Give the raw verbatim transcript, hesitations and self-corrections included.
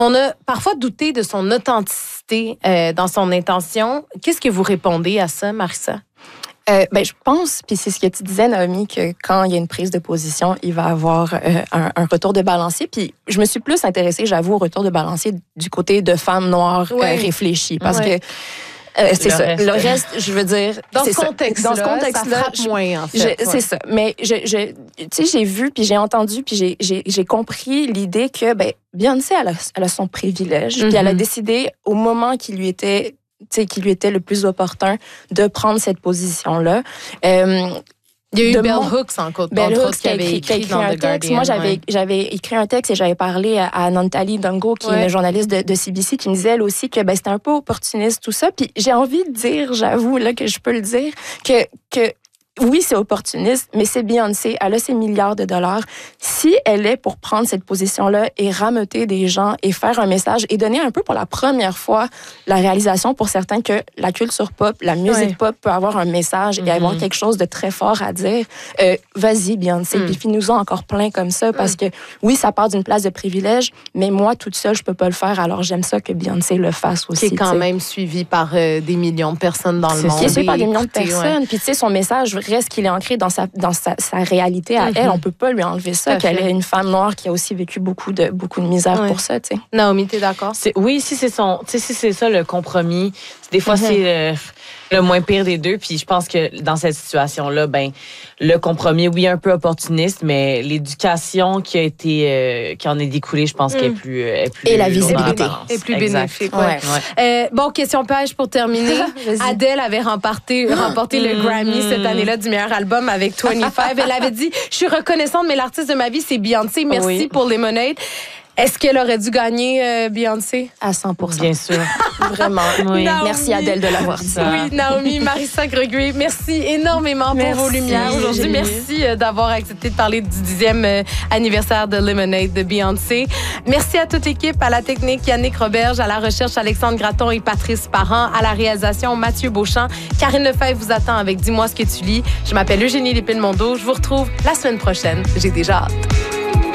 On a parfois douté de son authenticité euh, dans son intention. Qu'est-ce que vous répondez à ça, Marissa? Euh, ben, je pense, puis c'est ce que tu disais, Naomi, que quand il y a une prise de position, il va y avoir euh, un, un retour de balancier. Puis je me suis plus intéressée, j'avoue, au retour de balancier du côté de femmes noires ouais. euh, réfléchies. Parce ouais. que euh, c'est le ça. Reste. Le reste, je veux dire, dans c'est ce contexte-là, dans ce contexte-là, ça frappe je, moins, en fait. je, ouais. C'est ça. Mais je, je, tu sais, j'ai vu, puis j'ai entendu, puis j'ai, j'ai, j'ai compris l'idée que ben, Beyoncé, elle a, elle a son privilège, mm-hmm. puis elle a décidé au moment qui lui était qui lui était le plus opportun de prendre cette position-là. Euh, Il y a eu de Bell mon... Hooks, encore, Bell entre Hooks autres, qui avait écrit, écrit dans un The texte. Guardian. Moi, j'avais, ouais. j'avais écrit un texte et j'avais parlé à, à Nantali Dongo, qui ouais. est une journaliste de, de C B C, qui me disait, elle aussi, que ben, c'était un peu opportuniste, tout ça. Puis j'ai envie de dire, j'avoue, là, que je peux le dire, que... que oui, c'est opportuniste, mais c'est Beyoncé. Elle a ses milliards de dollars. Si elle est pour prendre cette position-là et rameuter des gens et faire un message et donner un peu pour la première fois la réalisation pour certains que la culture pop, la musique ouais. pop peut avoir un message mm-hmm. et avoir quelque chose de très fort à dire, euh, vas-y, Beyoncé, mm. puis fais-nous-en encore plein comme ça parce mm. que oui, ça part d'une place de privilège, mais moi, toute seule, je peux pas le faire. Alors, j'aime ça que Beyoncé le fasse aussi. Qui est quand t'sais. même suivi par euh, des millions de personnes dans c'est le monde. Qui est suivi par des millions de écoutez, personnes. Ouais. Puis, tu sais, son message reste qu'il est ancré dans sa, dans sa, sa réalité à mm-hmm. elle. On peut pas lui enlever ça, qu'elle est une femme noire qui a aussi vécu beaucoup de, beaucoup de misère ouais. pour ça, tu sais. Naomi, t'es d'accord? C'est, oui, si c'est son, tu sais, si c'est ça le compromis, des fois mm-hmm. c'est le, le moins pire des deux. Puis je pense que dans cette situation-là, ben le compromis, oui, un peu opportuniste, mais l'éducation qui a été, euh, qui en est découlée, je pense mm. qu'elle est plus, est plus et la visibilité est plus bénéfique. Ouais. Ouais. Ouais. Euh, bon, question pêche pour terminer. Adèle avait remporté, remporté mm. le Grammy cette année-là du meilleur album avec vingt-cinq. Elle avait dit, je suis reconnaissante, mais l'artiste de ma vie, c'est Beyoncé. Merci oui. pour Lemonade. Est-ce qu'elle aurait dû gagner euh, Beyoncé? À cent pour cent. Bien sûr. Vraiment. Oui. Merci Adèle de l'avoir dit. Oui, Naomi, Marissa Gregory, merci énormément merci. pour vos lumières aujourd'hui. Génial. Merci euh, d'avoir accepté de parler du dixième euh, anniversaire de Lemonade de Beyoncé. Merci à toute l'équipe, à la technique Yannick Roberge, à la recherche Alexandre Gratton et Patrice Parent, à la réalisation Mathieu Beauchamp. Karine Lefebvre vous attend avec Dis-moi ce que tu lis. Je m'appelle Eugénie Lépine-Mondeau. Je vous retrouve la semaine prochaine. J'ai déjà hâte.